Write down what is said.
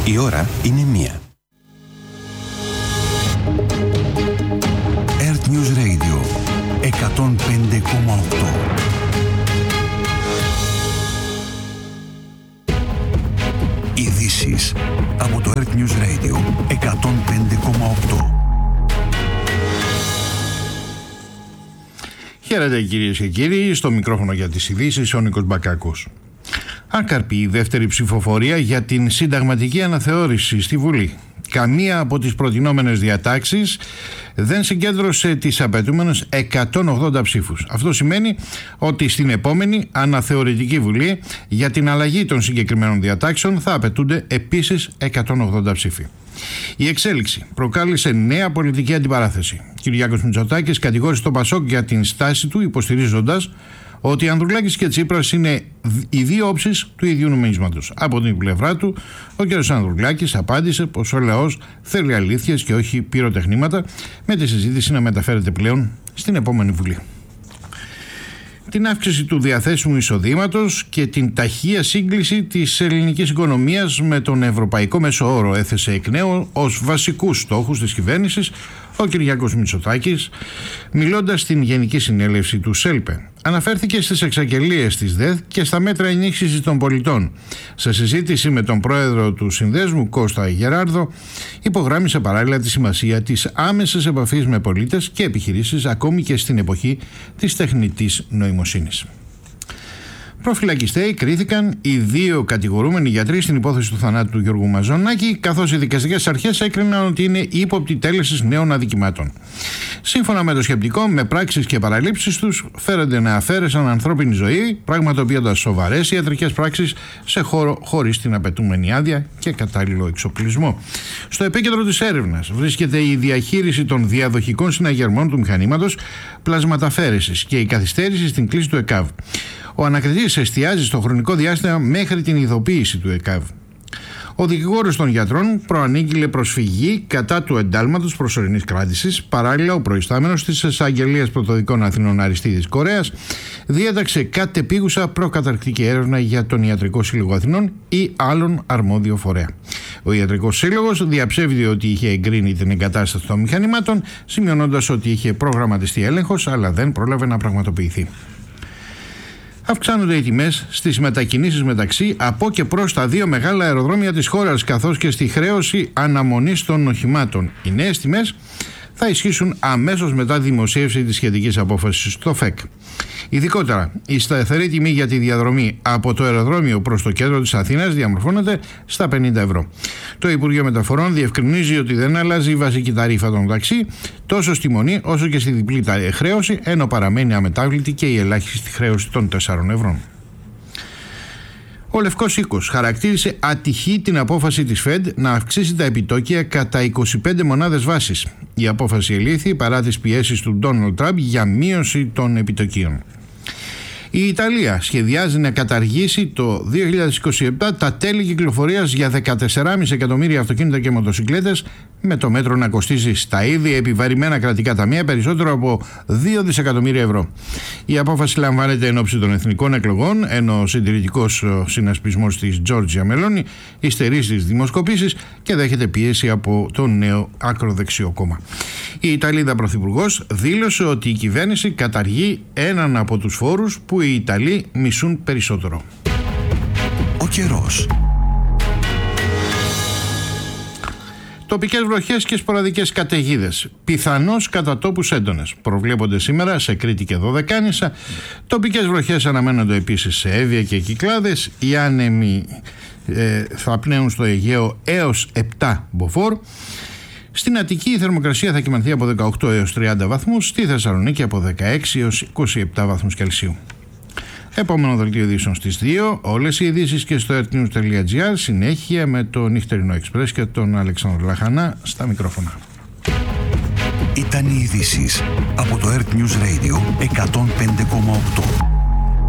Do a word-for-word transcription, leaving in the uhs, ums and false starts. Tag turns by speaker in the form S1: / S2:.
S1: Η ώρα είναι μία. Earth News Radio εκατόν πέντε κόμμα οκτώ. Ειδήσεις από το Earth News Radio εκατόν πέντε κόμμα οκτώ.
S2: Χαίρετε κυρίες και κύριοι, στο μικρόφωνο για τις ειδήσεις ο Νίκος Μπακάκος. Άκαρπη η δεύτερη ψηφοφορία για την συνταγματική αναθεώρηση στη Βουλή. Καμία από τις προτινόμενες διατάξεις δεν συγκέντρωσε τις απαιτούμενες εκατόν ογδόντα ψήφους. Αυτό σημαίνει ότι στην επόμενη αναθεωρητική Βουλή για την αλλαγή των συγκεκριμένων διατάξεων θα απαιτούνται επίσης εκατόν ογδόντα ψήφοι. Η εξέλιξη προκάλεσε νέα πολιτική αντιπαράθεση. Ο Κυριάκος Μητσοτάκης κατηγόρησε τον Πασόκ για την στάση του, υποστηρίζοντας ότι Ανδρουλάκης και Τσίπρας είναι οι δύο όψεις του ίδιου νομίσματος. Από την πλευρά του, ο κ. Ανδρουλάκης απάντησε πως ο λαός θέλει αλήθειες και όχι πυροτεχνήματα, με τη συζήτηση να μεταφέρεται πλέον στην επόμενη Βουλή. Την αύξηση του διαθέσιμου εισοδήματος και την ταχεία σύγκληση της ελληνικής οικονομίας με τον ευρωπαϊκό μέσο όρο έθεσε εκ νέου ως βασικούς στόχους της κυβέρνησης ο Κυριάκος Μητσοτάκης, μιλώντας στην Γενική Συνέλευση του ΣΕΛΠΕ. Αναφέρθηκε στις εξαγγελίες της ΔΕΘ και στα μέτρα ενίσχυσης των πολιτών. Σε συζήτηση με τον πρόεδρο του Συνδέσμου, Κώστα Γεράρδο, υπογράμμισε παράλληλα τη σημασία της άμεσης επαφής με πολίτες και επιχειρήσεις, ακόμη και στην εποχή της τεχνητής νοημοσύνης. Προφυλακιστέοι κρίθηκαν οι δύο κατηγορούμενοι γιατροί στην υπόθεση του θανάτου του Γιώργου Μαζονάκη, καθώς οι δικαστικές αρχές έκριναν ότι είναι ύποπτοι τέλεσης νέων αδικημάτων. Σύμφωνα με το σκεπτικό, με πράξεις και παραλήψεις τους φέρονται να αφαίρεσαν ανθρώπινη ζωή, πραγματοποιώντας σοβαρές ιατρικές πράξεις σε χώρο χωρίς την απαιτούμενη άδεια και κατάλληλο εξοπλισμό. Στο επίκεντρο της έρευνας βρίσκεται η διαχείριση των διαδοχικών συναγερμών του μηχανήματος πλασματαφέρεσης και η καθυστέρηση στην κλίση του ΕΚΑΒ. Ο ανακριτής εστιάζει στο χρονικό διάστημα μέχρι την ειδοποίηση του ΕΚΑΒ. Ο δικηγόρος των γιατρών προανήγγειλε προσφυγή κατά του εντάλματος προσωρινής κράτησης. Παράλληλα, ο προϊστάμενος της Εισαγγελίας Πρωτοδικών Αθηνών Αριστίδης Κορέας διέταξε κατεπίγουσα προκαταρκτική έρευνα για τον Ιατρικό Σύλλογο Αθηνών ή άλλον αρμόδιο φορέα. Ο Ιατρικός Σύλλογος διαψεύδει ότι είχε εγκρίνει την εγκατάσταση των μηχανημάτων, σημειώνοντας ότι είχε προγραμματιστεί έλεγχος, αλλά δεν πρόλαβε να πραγματοποιηθεί. Αυξάνονται οι τιμές στις μετακινήσεις μεταξύ από και προς τα δύο μεγάλα αεροδρόμια της χώρας, καθώς και στη χρέωση αναμονής των οχημάτων. Οι νέες τιμές θα ισχύσουν αμέσως μετά τη δημοσίευση της σχετικής απόφασης στο ΦΕΚ. Ειδικότερα, η σταθερή τιμή για τη διαδρομή από το αεροδρόμιο προς το κέντρο της Αθήνας διαμορφώνεται στα πενήντα ευρώ. Το Υπουργείο Μεταφορών διευκρινίζει ότι δεν αλλάζει η βασική ταρίφα των ταξί τόσο στη μονή όσο και στη διπλή χρέωση, ενώ παραμένει αμετάβλητη και η ελάχιστη χρέωση των τεσσάρων ευρώ. Ο Λευκός Οίκος χαρακτήρισε ατυχή την απόφαση της ΦΕΔ να αυξήσει τα επιτόκια κατά είκοσι πέντε μονάδες βάσης. Η απόφαση ελήφθη παρά τις πιέσεις του Ντόναλντ Τραμπ για μείωση των επιτοκίων. Η Ιταλία σχεδιάζει να καταργήσει το δύο χιλιάδες είκοσι επτά τα τέλη κυκλοφορίας για δεκατέσσερα κόμμα πέντε εκατομμύρια αυτοκίνητα και μοτοσικλέτες, με το μέτρο να κοστίζει στα ήδη επιβαρημένα κρατικά ταμεία περισσότερο από δύο δισεκατομμύρια ευρώ. Η απόφαση λαμβάνεται εν ώψη των εθνικών εκλογών, ενώ ο συντηρητικός συνασπισμός της Τζόρτζια Μελόνι υστερεί στις δημοσκοπήσεις και δέχεται πίεση από το νέο ακροδεξιό κόμμα. Η Ιταλίδα Πρωθυπουργός δήλωσε ότι η κυβέρνηση καταργεί έναν από τους φόρους που οι Ιταλοί μισούν περισσότερο.
S1: Ο καιρός.
S2: Τοπικές βροχές και σποραδικές καταιγίδες, πιθανώς κατά τόπους έντονες, προβλέπονται σήμερα σε Κρήτη και Δωδεκάνησα. Τοπικές βροχές αναμένονται επίσης σε Εύβοια και Κυκλάδες. Οι άνεμοι ε, θα πνέουν στο Αιγαίο έως επτά μποφόρ. Στην Αττική η θερμοκρασία θα κυμανθεί από δεκαοκτώ έως τριάντα βαθμούς, στη Θεσσαλονίκη από δεκαέξι έως είκοσι επτά βαθμούς Κελσίου. Επόμενο δελτίο ειδήσεων στις δύο. Όλες οι ειδήσεις και στο earthnews τελεία gr. Συνέχεια με το Νυχτερινό Εξπρές και τον Αλεξάνδρο Λαχανά στα μικρόφωνα.
S1: Ήταν οι ειδήσεις από το Earth News Radio εκατόν πέντε κόμμα οκτώ.